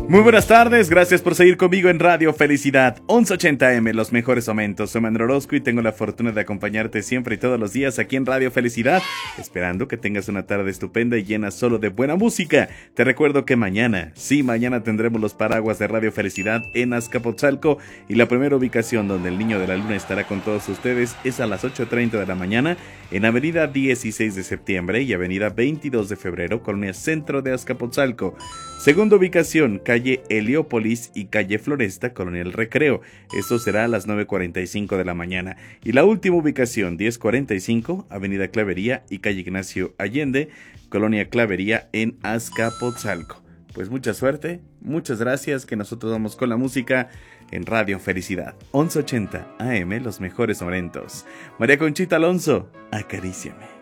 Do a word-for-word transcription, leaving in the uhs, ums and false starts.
Muy buenas tardes, gracias por seguir conmigo en Radio Felicidad once ochenta eme, los mejores momentos. Soy Manuel Orozco y tengo la fortuna de acompañarte siempre y todos los días aquí en Radio Felicidad, esperando que tengas una tarde estupenda y llena solo de buena música. Te recuerdo que mañana, sí, mañana tendremos los paraguas de Radio Felicidad en Azcapotzalco, y la primera ubicación donde el Niño de la Luna estará con todos ustedes es a las ocho treinta de la mañana en Avenida dieciséis de septiembre y Avenida veintidós de febrero, Colonia Centro de Azcapotzalco. Segunda ubicación, calle Heliópolis y calle Floresta, Colonia El Recreo. Esto será a las nueve cuarenta y cinco de la mañana. Y la última ubicación, diez cuarenta y cinco, Avenida Clavería y calle Ignacio Allende, Colonia Clavería en Azcapotzalco. Pues mucha suerte, muchas gracias, que nosotros vamos con la música en Radio Felicidad once ochenta eme, los mejores momentos. María Conchita Alonso, acaríciame.